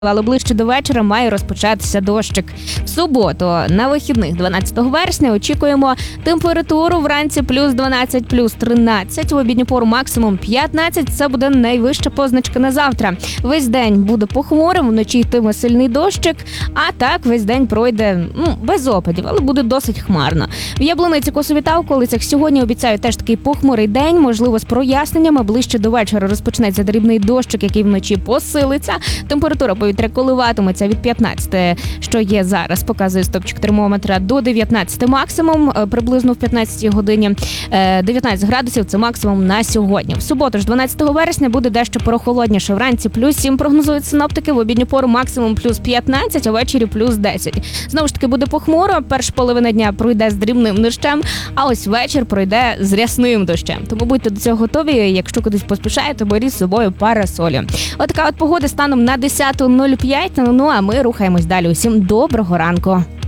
Але ближче до вечора має розпочатися дощик. В суботу на вихідних 12 вересня очікуємо температуру вранці плюс 12, плюс 13, в обідню пору максимум 15. Це буде найвища позначка на завтра. Весь день буде похмурим, вночі йтиме сильний дощик, а так весь день пройде без опадів, але буде досить хмарно. В Яблуниці, Косові та околицях сьогодні обіцяють теж такий похмурий день, можливо з проясненнями. Ближче до вечора розпочнеться дрібний дощик, який вночі посилиться. Температура повітря коливатиметься від 15, що є зараз, показує стопчик термометра, до 19 максимум, приблизно в 15 годині. 19 градусів – це максимум на сьогодні. В суботу ж 12 вересня буде дещо прохолодніше. Вранці плюс 7 прогнозують синоптики, в обідню пору максимум плюс 15, а ввечері плюс 10. Знову ж таки буде похмуро, перша половина дня пройде з дрібним дощем, а ось вечір пройде з рясним дощем. Тому будьте до цього готові, якщо кудись поспішаєте, беріть з собою парасолі. Отака от погода станом на 10:05, ну а ми рухаємось далі. Усім доброго ранку.